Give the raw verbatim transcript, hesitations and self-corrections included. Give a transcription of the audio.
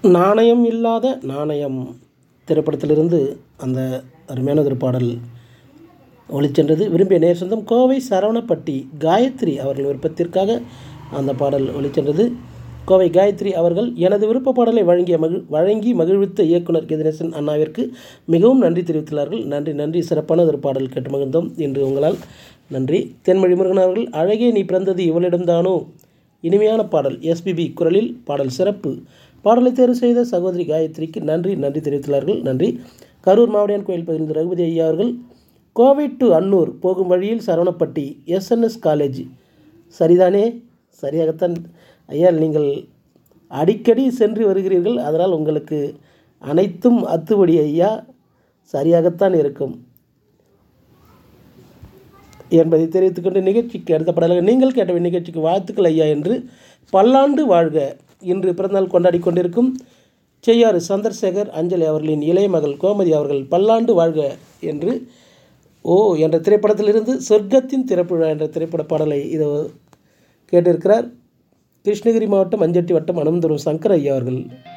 நாணயம் இல்லாத நாணயம் திரைப்படத்திலிருந்து அந்த அருமையான ஒரு பாடல் ஒலிச்சென்றது. விரும்பிய நேர் சொந்தம் கோவை சரவணப்பட்டி காயத்ரி அவர்கள் விருப்பத்திற்காக அந்த பாடல் ஒலிச்சென்றது. கோவை காயத்ரி அவர்கள் எனது விருப்ப பாடலை வழங்கிய மகிழ் வழங்கி மகிழ்வித்த இயக்குனர் கதிரேசன் அண்ணாவிற்கு மிகவும் நன்றி தெரிவித்துள்ளார்கள். நன்றி நன்றி சிறப்பான ஒரு பாடல் கேட்டு மகிழ்ந்தோம் என்று உங்களால் நன்றி. தென்மொழி முருகன் அவர்கள் அழகே நீ பிறந்தது இவளிடம்தானோ இனிமையான பாடல் எஸ்பிபி குரலில் பாடல் சிறப்பு. பாடலை தேர்வு செய்த சகோதரி காயத்ரிக்கு நன்றி நன்றி தெரிவித்துள்ளார்கள். நன்றி. கரூர் மாவடியான் கோயில் பகுதியில் ரகுபதி ஐயா அவர்கள் கோவை டு அன்னூர் போகும் வழியில் சரவணப்பட்டி எஸ்என்எஸ் காலேஜ் சரிதானே? சரியாகத்தான் ஐயா, நீங்கள் அடிக்கடி சென்று வருகிறீர்கள், அதனால் உங்களுக்கு அனைத்தும் அத்துபடி ஐயா, சரியாகத்தான் இருக்கும் என்பதை தெரிவித்துக்கொண்டு நிகழ்ச்சிக்கு அடுத்த பாடலாக நீங்கள் கேட்ட நிகழ்ச்சிக்கு வாழ்த்துக்கள் ஐயா என்று பல்லாண்டு வாழ்க இன்று பிறந்தநாள் கொண்டாடி கொண்டிருக்கும் செய்யாறு சந்திரசேகர் அஞ்சலி அவர்களின் இளைய மகள் கோமதி அவர்கள் பல்லாண்டு வாழ்க என்று ஓ என்ற திரைப்படத்திலிருந்து சொர்க்கத்தின் திறப்புழா என்ற திரைப்பட பாடலை இதை கேட்டிருக்கிறார். கிருஷ்ணகிரி மாவட்டம் அஞ்சட்டி வட்டம் அனந்தபுரம் சங்கர் ஐயா அவர்கள்.